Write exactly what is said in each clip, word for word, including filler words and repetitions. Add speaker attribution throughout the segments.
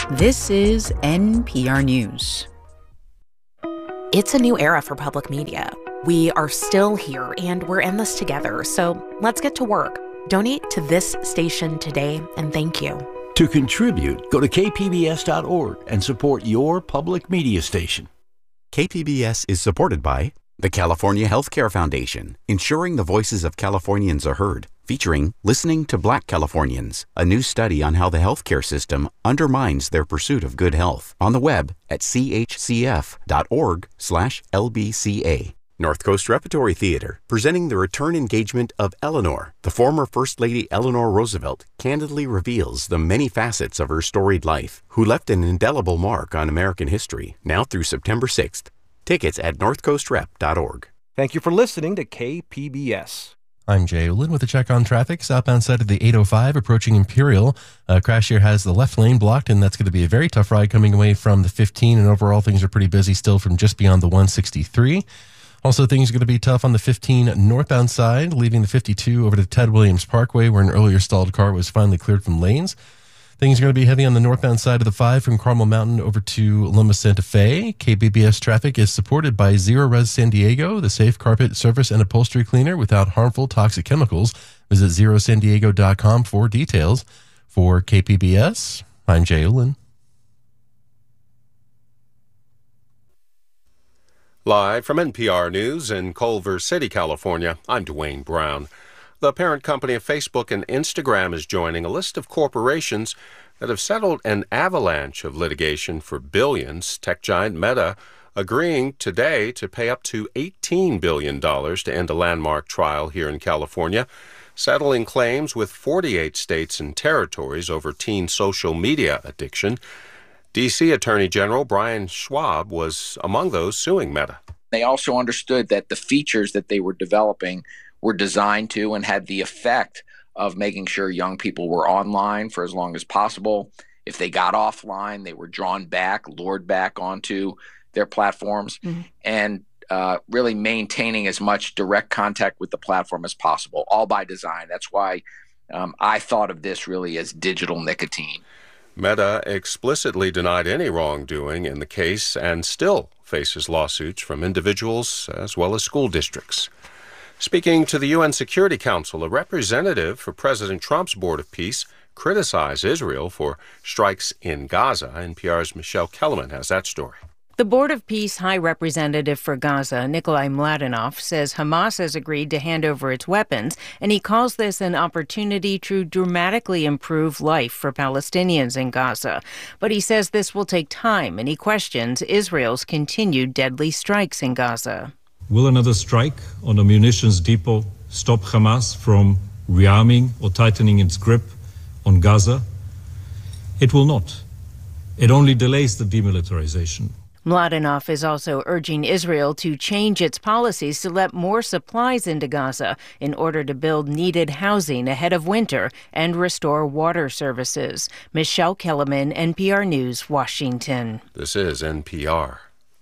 Speaker 1: This is N P R News.
Speaker 2: It's a new era for public media. We are still here, and we're in this together, so let's get to work. Donate to this station today, and thank you.
Speaker 3: To contribute, go to k p b s dot org and support your public media station.
Speaker 4: K P B S is supported by the California Healthcare Foundation, ensuring the voices of Californians are heard, featuring Listening to Black Californians, a new study on how the healthcare system undermines their pursuit of good health, on the web at c h c f dot org slash l b c a. North Coast Repertory Theater, presenting the return engagement of Eleanor. The former First Lady Eleanor Roosevelt candidly reveals the many facets of her storied life, who left an indelible mark on American history, now through September sixth. Tickets at north coast rep dot org.
Speaker 5: Thank you for listening to K P B S.
Speaker 6: I'm Jay Olin with a check on traffic. Southbound side of the eight oh five approaching Imperial. Uh, crash here has the left lane blocked, and that's going to be a very tough ride coming away from the fifteen. And overall, things are pretty busy still from just beyond the one sixty-three. Also, things are going to be tough on the fifteen northbound side, leaving the fifty-two over to Ted Williams Parkway, where an earlier stalled car was finally cleared from lanes. Things are going to be heavy on the northbound side of the five from Carmel Mountain over to Loma Santa Fe. K P B S traffic is supported by Zero Res San Diego, the safe carpet, surface, and upholstery cleaner without harmful toxic chemicals. Visit zero san diego dot com for details. For K P B S, I'm Jay Olin.
Speaker 7: Live from N P R News in Culver City, California, I'm Dwayne Brown. The parent company of Facebook and Instagram is joining a list of corporations that have settled an avalanche of litigation for billions. Tech giant Meta agreeing today to pay up to eighteen billion dollars to end a landmark trial here in California, settling claims with forty-eight states and territories over teen social media addiction. D C Attorney General Brian Schwab was among those suing Meta.
Speaker 8: They also understood that the features that they were developing were designed to and had the effect of making sure young people were online for as long as possible. If they got offline, they were drawn back, lured back onto their platforms, mm-hmm. and uh, really maintaining as much direct contact with the platform as possible, all by design. That's why um, I thought of this really as digital nicotine.
Speaker 7: Meta explicitly denied any wrongdoing in the case and still faces lawsuits from individuals as well as school districts. Speaking to the U N Security Council, a representative for President Trump's Board of Peace criticized Israel for strikes in Gaza. N P R's Michelle Kellerman has that story.
Speaker 9: The Board of Peace High Representative for Gaza, Nikolai Mladenov, says Hamas has agreed to hand over its weapons, and he calls this an opportunity to dramatically improve life for Palestinians in Gaza. But he says this will take time, and he questions Israel's continued deadly strikes in Gaza.
Speaker 10: Will another strike on a munitions depot stop Hamas from rearming or tightening its grip on Gaza? It will not. It only delays the demilitarization.
Speaker 9: Mladenov is also urging Israel to change its policies to let more supplies into Gaza in order to build needed housing ahead of winter and restore water services. Michelle Kellerman, N P R News, Washington.
Speaker 7: This is N P R.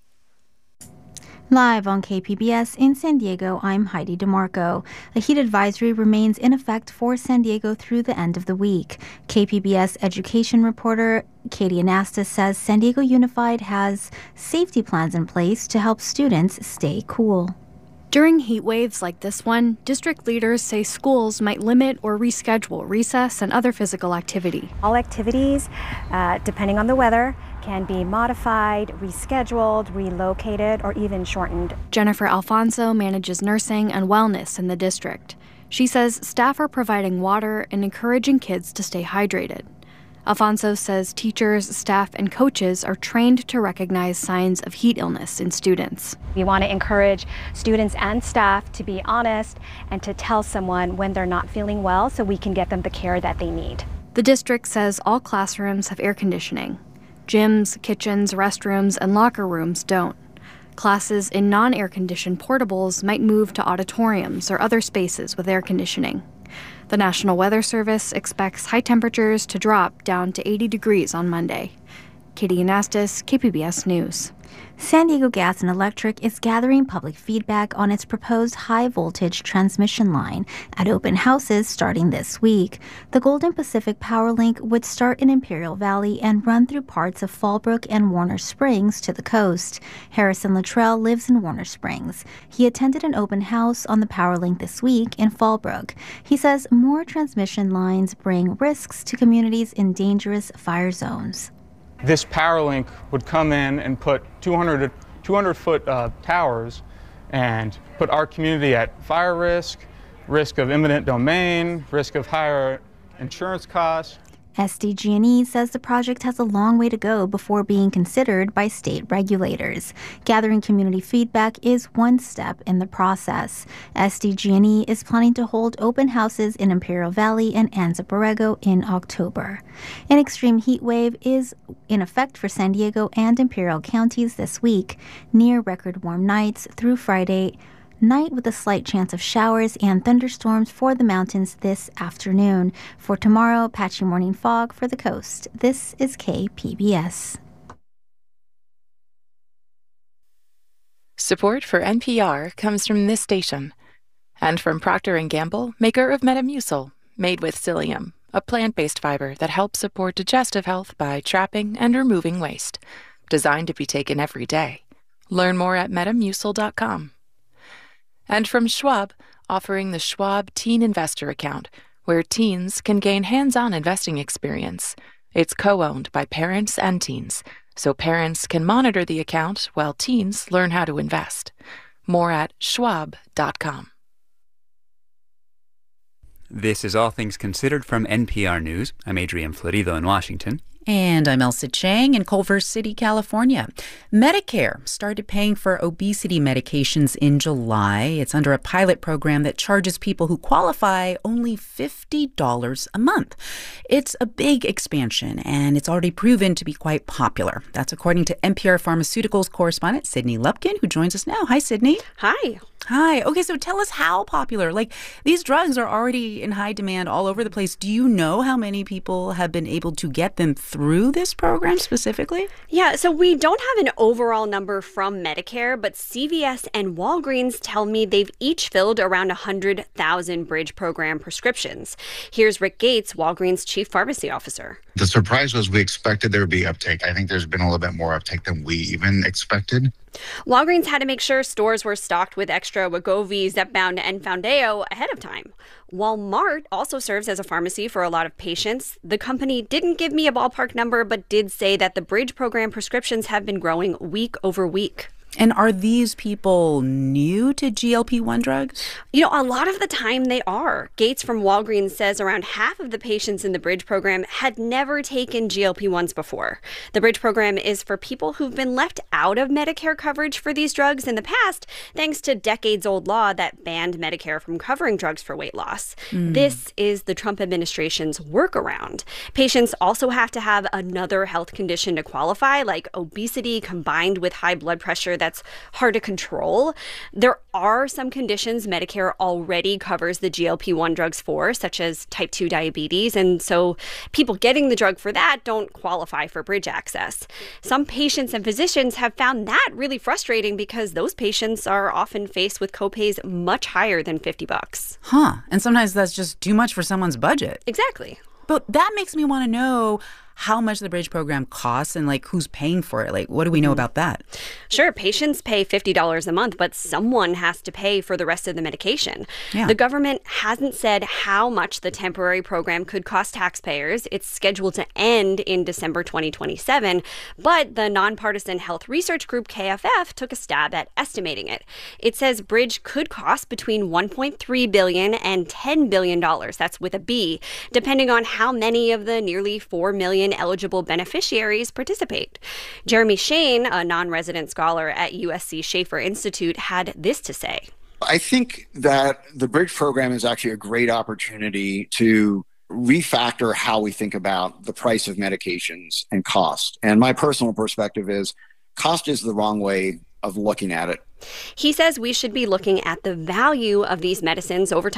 Speaker 11: Live on K P B S in San Diego, I'm Heidi DeMarco. A heat advisory remains in effect for San Diego through the end of the week. K P B S education reporter Katie Anastas says San Diego Unified has safety plans in place to help students stay cool.
Speaker 12: During heat waves like this one, district leaders say schools might limit or reschedule recess and other physical activity.
Speaker 13: All activities, uh, depending on the weather, can be modified, rescheduled, relocated, or even shortened.
Speaker 12: Jennifer Alfonso manages nursing and wellness in the district. She says staff are providing water and encouraging kids to stay hydrated. Alfonso says teachers, staff, and coaches are trained to recognize signs of heat illness in students.
Speaker 13: We want to encourage students and staff to be honest and to tell someone when they're not feeling well so we can get them the care that they need.
Speaker 12: The district says all classrooms have air conditioning. Gyms, kitchens, restrooms, and locker rooms don't. Classes in non-air-conditioned portables might move to auditoriums or other spaces with air conditioning. The National Weather Service expects high temperatures to drop down to eighty degrees on Monday. Katie Anastas, K P B S News.
Speaker 11: San Diego Gas and Electric is gathering public feedback on its proposed high-voltage transmission line at open houses starting this week. The Golden Pacific Power Link would start in Imperial Valley and run through parts of Fallbrook and Warner Springs to the coast. Harrison Luttrell lives in Warner Springs. He attended an open house on the Power Link this week in Fallbrook. He says more transmission lines bring risks to communities in dangerous fire zones.
Speaker 14: This power link would come in and put two hundred foot uh, towers and put our community at fire risk, risk of eminent domain, risk of higher insurance costs.
Speaker 11: S D G and E says the project has a long way to go before being considered by state regulators. Gathering community feedback is one step in the process. S D G and E is planning to hold open houses in Imperial Valley and Anza Borrego in October. An extreme heat wave is in effect for San Diego and Imperial counties this week, near record warm nights through Friday night with a slight chance of showers and thunderstorms for the mountains this afternoon. For tomorrow, patchy morning fog for the coast. This is K P B S.
Speaker 2: Support for N P R comes from this station and from Procter and Gamble, maker of Metamucil, made with psyllium, a plant-based fiber that helps support digestive health by trapping and removing waste. Designed to be taken every day. Learn more at metamucil dot com. And from Schwab, offering the Schwab Teen Investor Account, where teens can gain hands-on investing experience. It's co-owned by parents and teens, so parents can monitor the account while teens learn how to invest. More at schwab dot com.
Speaker 15: This is All Things Considered from N P R News. I'm Adrian Florido in Washington.
Speaker 1: And I'm Elsa Chang in Culver City, California. Medicare started paying for obesity medications in July. It's under a pilot program that charges people who qualify only fifty dollars a month. It's a big expansion, and it's already proven to be quite popular. That's according to N P R Pharmaceuticals correspondent Sydney Lupkin, who joins us now. Hi, Sydney.
Speaker 16: Hi.
Speaker 1: Hi. Okay, so tell us how popular. Like, these drugs are already in high demand all over the place. Do you know how many people have been able to get them through this program specifically?
Speaker 16: Yeah, so we don't have an overall number from Medicare, but C V S and Walgreens tell me they've each filled around one hundred thousand Bridge program prescriptions. Here's Rick Gates, Walgreens chief pharmacy officer.
Speaker 17: The surprise was we expected there would be uptake. I think there's been a little bit more uptake than we even expected.
Speaker 16: Walgreens had to make sure stores were stocked with extra Wegovy, Zepbound, and Foundayo ahead of time. Walmart also serves as a pharmacy for a lot of patients. The company didn't give me a ballpark number, but did say that the Bridge program prescriptions have been growing week over week.
Speaker 1: And are these people new to G L P one drugs?
Speaker 16: You know, a lot of the time they are. Gates from Walgreens says around half of the patients in the Bridge program had never taken G L P ones before. The Bridge program is for people who've been left out of Medicare coverage for these drugs in the past, thanks to decades-old law that banned Medicare from covering drugs for weight loss. Mm. This is the Trump administration's workaround. Patients also have to have another health condition to qualify, like obesity combined with high blood pressure that's hard to control. There are some conditions Medicare already covers the G L P one drugs for, such as type two diabetes, and so people getting the drug for that don't qualify for Bridge access. Some patients and physicians have found that really frustrating because those patients are often faced with copays much higher than fifty bucks.
Speaker 1: Huh. And sometimes that's just too much for someone's budget.
Speaker 16: Exactly.
Speaker 1: But that makes me want to know how much the Bridge program costs and, like, who's paying for it. Like, what do we know about that?
Speaker 16: Sure, patients pay fifty dollars a month, but someone has to pay for the rest of the medication.
Speaker 1: Yeah.
Speaker 16: The government hasn't said how much the temporary program could cost taxpayers. It's scheduled to end in December twenty twenty-seven, but the nonpartisan health research group K F F took a stab at estimating it. It says Bridge could cost between one point three billion dollars and ten billion dollars, that's with a B, depending on how many of the nearly four million eligible beneficiaries participate. Jeremy Shane, a non-resident scholar at U S C Schaefer Institute, had this to say.
Speaker 18: I think that the Bridge program is actually a great opportunity to refactor how we think about the price of medications and cost. And my personal perspective is cost is the wrong way of looking at it.
Speaker 16: He says we should be looking at the value of these medicines over time.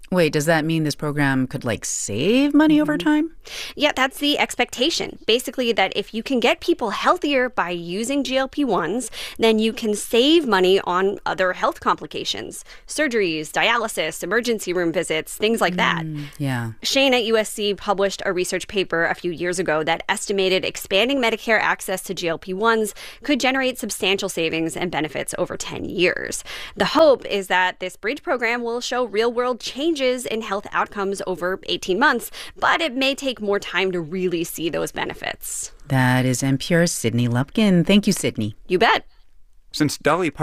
Speaker 1: Wait, does that mean this program could like save money mm-hmm. over time?
Speaker 16: Yeah, that's the expectation. Basically, that if you can get people healthier by using G L P ones, then you can save money on other health complications, surgeries, dialysis, emergency room visits, things like that.
Speaker 1: Mm, yeah.
Speaker 16: Shane at U S C published a research paper a few years ago that estimated expanding Medicare access to G L P ones could generate substantial savings and benefits over ten years. The hope is that this bridge program will show real-world changes in health outcomes over eighteen months, but it may take more time to really see those benefits.
Speaker 1: That is N P R's Sydney Lupkin. Thank you, Sydney.
Speaker 16: You bet.
Speaker 15: Since Dolly Parton